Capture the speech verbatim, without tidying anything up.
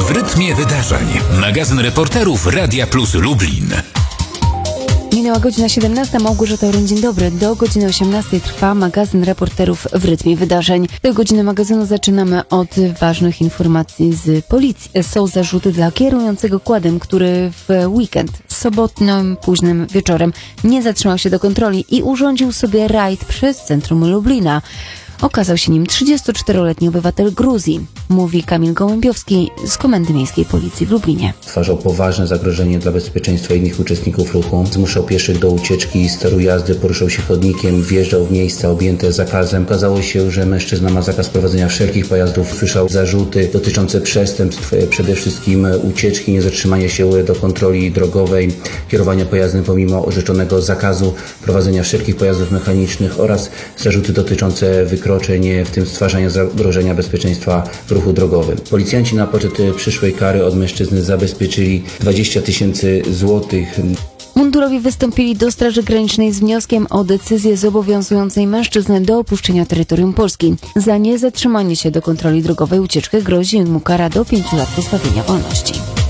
W rytmie wydarzeń. Magazyn reporterów Radia Plus Lublin. Minęła godzina siedemnasta. Małgorzata Oryn, dzień dobry. Do godziny osiemnastej trwa magazyn reporterów w rytmie wydarzeń. Tę godzinę magazynu zaczynamy od ważnych informacji z policji. Są zarzuty dla kierującego kładem, który w weekend, sobotnim, późnym wieczorem nie zatrzymał się do kontroli i urządził sobie rajd przez centrum Lublina. Okazał się nim trzydziestoczteroletni obywatel Gruzji, mówi Kamil Gołębiowski z Komendy Miejskiej Policji w Lublinie. Stwarzał poważne zagrożenie dla bezpieczeństwa innych uczestników ruchu, zmuszał pieszych do ucieczki z toru jazdy, poruszał się chodnikiem, wjeżdżał w miejsca objęte zakazem. Okazało się, że mężczyzna ma zakaz prowadzenia wszelkich pojazdów, słyszał zarzuty dotyczące przestępstw, przede wszystkim ucieczki, niezatrzymania się do kontroli drogowej, kierowania pojazdem pomimo orzeczonego zakazu prowadzenia wszelkich pojazdów mechanicznych oraz zarzuty dotyczące wykroczeń, w tym stwarzania zagrożenia bezpieczeństwa w ruchu drogowym. Policjanci na poczet przyszłej kary od mężczyzny zabezpieczyli dwadzieścia tysięcy złotych. Mundurowi wystąpili do Straży Granicznej z wnioskiem o decyzję zobowiązującej mężczyznę do opuszczenia terytorium Polski. Za niezatrzymanie się do kontroli drogowej ucieczkę grozi mu kara do pięciu lat pozbawienia wolności.